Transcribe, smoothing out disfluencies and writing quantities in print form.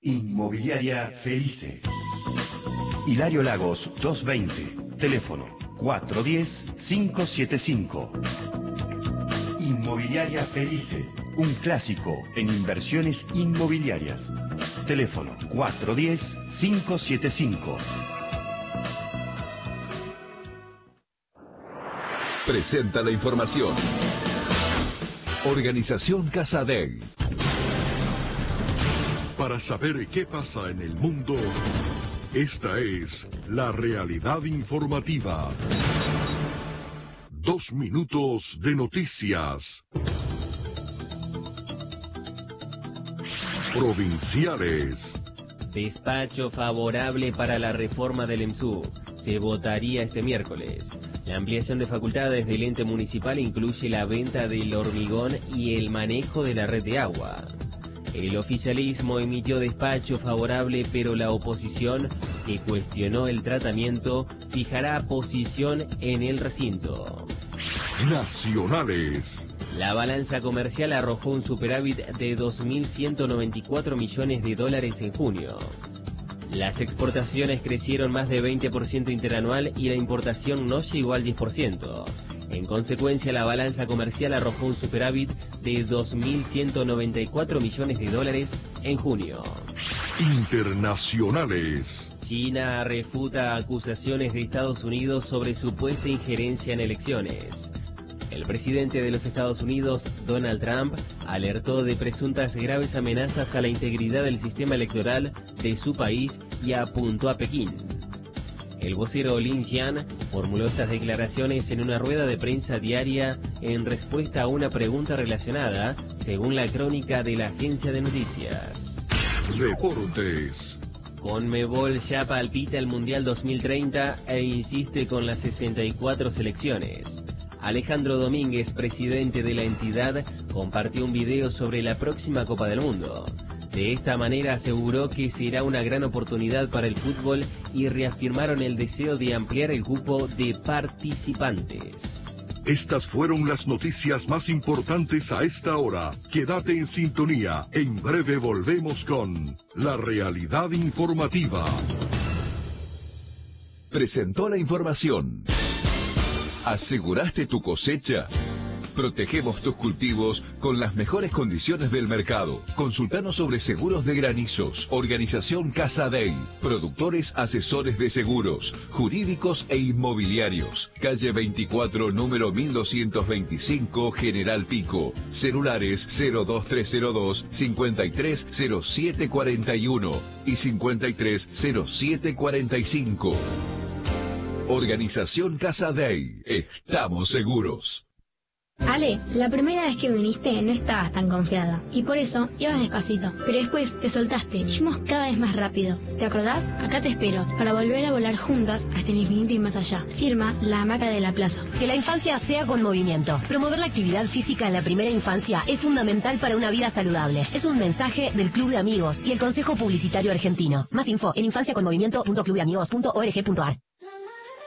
Inmobiliaria Felice. Hilario Lagos 220. Teléfono 410-575. Inmobiliaria Felice. Un clásico en inversiones inmobiliarias. Teléfono 410-575. Presenta la información. Organización Casadei. Para saber qué pasa en el mundo, esta es la realidad informativa. 2 minutos de noticias. Provinciales. Despacho favorable para la reforma del EMSU. Se votaría este miércoles. La ampliación de facultades del ente municipal incluye la venta del hormigón y el manejo de la red de agua. El oficialismo emitió despacho favorable, pero la oposición, que cuestionó el tratamiento, fijará posición en el recinto. Nacionales. La balanza comercial arrojó un superávit de 2.194 millones de dólares en junio. Las exportaciones crecieron más de 20% interanual y la importación no llegó al 10%. En consecuencia, la balanza comercial arrojó un superávit de 2.194 millones de dólares en junio. Internacionales. China refuta acusaciones de Estados Unidos sobre supuesta injerencia en elecciones. El presidente de los Estados Unidos, Donald Trump, alertó de presuntas graves amenazas a la integridad del sistema electoral de su país y apuntó a Pekín. El vocero Lin Jian formuló estas declaraciones en una rueda de prensa diaria en respuesta a una pregunta relacionada, según la crónica de la agencia de noticias. Deportes. Conmebol ya palpita el Mundial 2030 e insiste con las 64 selecciones. Alejandro Domínguez, presidente de la entidad, compartió un video sobre la próxima Copa del Mundo. De esta manera aseguró que será una gran oportunidad para el fútbol y reafirmaron el deseo de ampliar el cupo de participantes. Estas fueron las noticias más importantes a esta hora. Quédate en sintonía. En breve volvemos con La Realidad Informativa. Presentó la información. ¿Aseguraste tu cosecha? Protegemos tus cultivos con las mejores condiciones del mercado. Consultanos sobre seguros de granizos. Organización Casadei. Productores asesores de seguros, jurídicos e inmobiliarios. Calle 24, número 1225, General Pico. Celulares 02302 530741 y 530745. Organización Casadei. Estamos seguros. Ale, la primera vez que viniste no estabas tan confiada y por eso ibas despacito, pero después te soltaste y fuimos cada vez más rápido. ¿Te acordás? Acá te espero para volver a volar juntas hasta el infinito y más allá. Firma La Hamaca de la Plaza. Que la infancia sea con movimiento. Promover la actividad física en la primera infancia es fundamental para una vida saludable. Es un mensaje del Club de Amigos y el Consejo Publicitario Argentino. Más info en infanciaconmovimiento.clubdeamigos.org.ar.